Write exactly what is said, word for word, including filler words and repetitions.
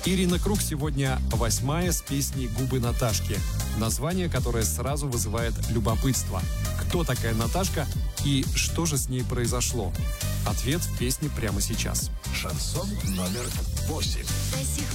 Ирина Круг сегодня восьмая с песней «Губы Наташки». Название, которое сразу вызывает любопытство. Кто такая Наташка и что же с ней произошло? Ответ в песне прямо сейчас. Шансон номер восемь.